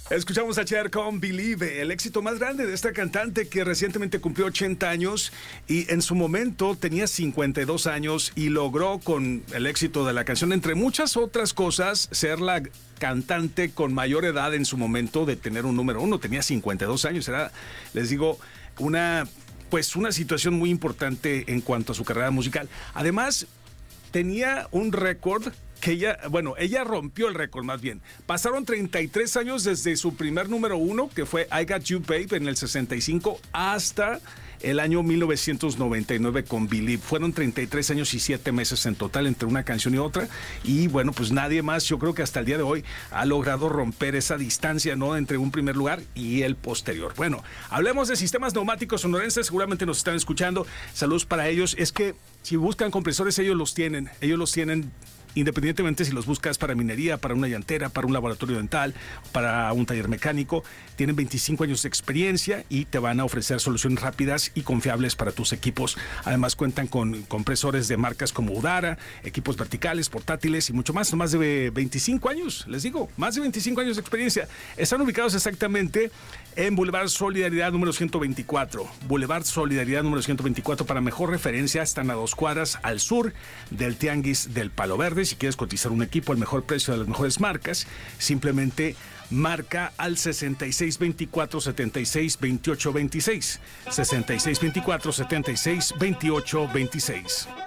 Escuchamos a Cher con Believe, el éxito más grande de esta cantante que recientemente cumplió 80 años y en su momento tenía 52 años y logró con el éxito de la canción, entre muchas otras cosas, ser la cantante con mayor edad en su momento de tener un número uno. Tenía 52 años, era, les digo, una situación muy importante en cuanto a su carrera musical. Además, tenía un récord que ella rompió el récord más bien. Pasaron 33 años desde su primer número uno, que fue I Got You Babe en el 65, hasta el año 1999 con Believe. Fueron 33 años y 7 meses en total entre una canción y otra. Y bueno, pues nadie más, yo creo que hasta el día de hoy, ha logrado romper esa distancia, ¿no?, entre un primer lugar y el posterior. Bueno, hablemos de sistemas neumáticos sonorenses, seguramente nos están escuchando. Saludos para ellos. Es que si buscan compresores, ellos los tienen. Independientemente si los buscas para minería, para una llantera, para un laboratorio dental, para un taller mecánico, tienen 25 años de experiencia y te van a ofrecer soluciones rápidas y confiables para tus equipos. Además cuentan con compresores de marcas como Udara, equipos verticales, portátiles y mucho más. Son más de 25 años, les digo, más de 25 años de experiencia. Están ubicados exactamente en Boulevard Solidaridad número 124. Boulevard Solidaridad número 124, para mejor referencia, están a 2 cuadras al sur del Tianguis del Palo Verde. Si quieres cotizar un equipo al mejor precio de las mejores marcas, simplemente marca al 6624-762826. 6624-762826.